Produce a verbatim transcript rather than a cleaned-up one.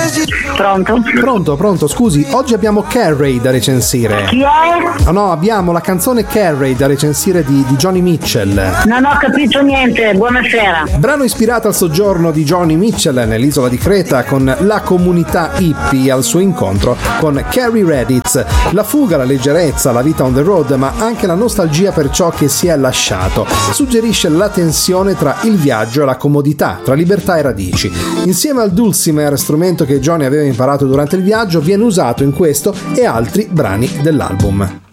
Pronto? Pronto, pronto, scusi, oggi abbiamo Carey da recensire. Chi è? Oh no, abbiamo la canzone Carey da recensire di, di Joni Mitchell. Non ho capito niente, buonasera. Brano ispirato al soggiorno di Joni Mitchell nell'isola di Creta con la comunità hippie al suo incontro con Carey Redditz. La fuga, la leggerezza, la vita on the road, ma anche la nostalgia per ciò che si è lasciato. Suggerisce la tensione tra il viaggio e la comodità, tra libertà e radici. Insieme al dulcimer, strumento che Joni aveva imparato durante il viaggio, viene usato in questo e altri brani dell'album.